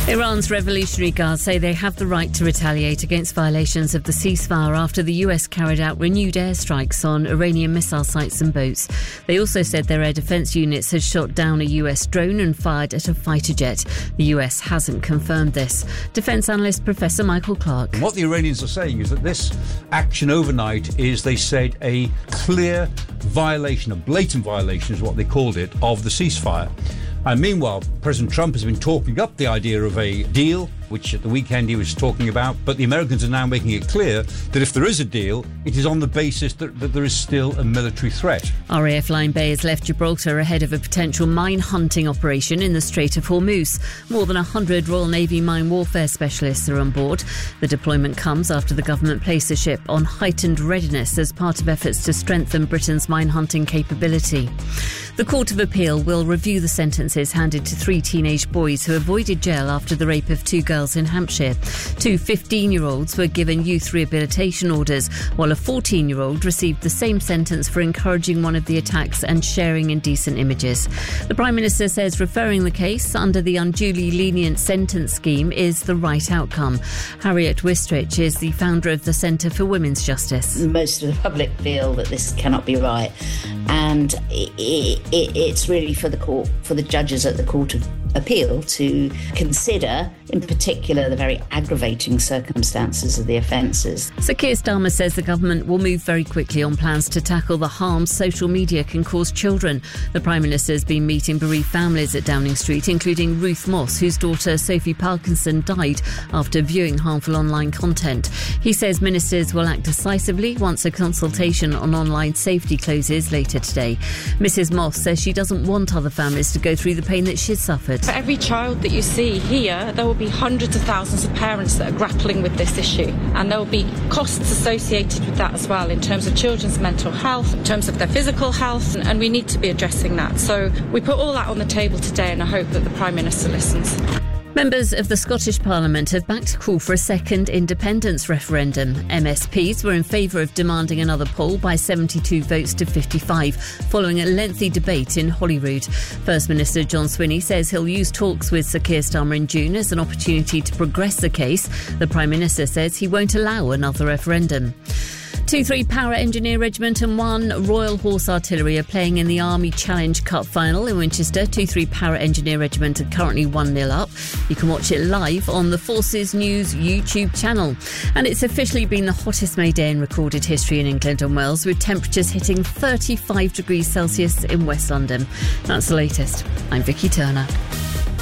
Iran's Revolutionary Guard say they have the right to retaliate against violations of the ceasefire after the US carried out renewed airstrikes on Iranian missile sites and boats. They also said their air defence units had shot down a US drone and fired at a fighter jet. The US hasn't confirmed this. Defence analyst Professor Michael Clark. What the Iranians are saying is that this action overnight is, they said, a clear violation, a blatant violation is what they called it, of the ceasefire. And meanwhile, President Trump has been talking up the idea of a deal, which at the weekend he was talking about, but the Americans are now making it clear that if there is a deal, it is on the basis that there is still a military threat. RAF Line Bay has left Gibraltar ahead of a potential mine hunting operation in the Strait of Hormuz. More than 100 Royal Navy mine warfare specialists are on board. The deployment comes after the government placed the ship on heightened readiness as part of efforts to strengthen Britain's mine hunting capability. The Court of Appeal will review the sentences handed to 3 teenage boys who avoided jail after the rape of 2 girls in Hampshire. 2 15-year-olds were given youth rehabilitation orders, while a 14-year-old received the same sentence for encouraging one of the attacks and sharing indecent images. The Prime Minister says referring the case under the unduly lenient sentence scheme is the right outcome. Harriet Wistrich is the founder of the Centre for Women's Justice. Most of the public feel that this cannot be right, and it's really for the court, for the judges at the Court of Appeal to consider, in particular, the very aggravating circumstances of the offences. Sir Keir Starmer says the government will move very quickly on plans to tackle the harm social media can cause children. The Prime Minister has been meeting bereaved families at Downing Street, including Ruth Moss, whose daughter Sophie Parkinson died after viewing harmful online content. He says ministers will act decisively once a consultation on online safety closes later today. Mrs Moss says she doesn't want other families to go through the pain that she's suffered. For every child that you see here, there will be hundreds of thousands of parents that are grappling with this issue, and there will be costs associated with that as well in terms of children's mental health, in terms of their physical health, and we need to be addressing that. So we put all that on the table today, and I hope that the Prime Minister listens. Members of the Scottish Parliament have backed a call for a second independence referendum. MSPs were in favour of demanding another poll by 72 votes to 55, following a lengthy debate in Holyrood. First Minister John Swinney says he'll use talks with Sir Keir Starmer in June as an opportunity to progress the case. The Prime Minister says he won't allow another referendum. 2-3 Para Engineer Regiment and 1 Royal Horse Artillery are playing in the Army Challenge Cup final in Winchester. 2-3 Para Engineer Regiment are currently 1-0 up. You can watch it live on the Forces News YouTube channel. And it's officially been the hottest May day in recorded history in England and Wales, with temperatures hitting 35 degrees Celsius in West London. That's the latest. I'm Vicky Turner.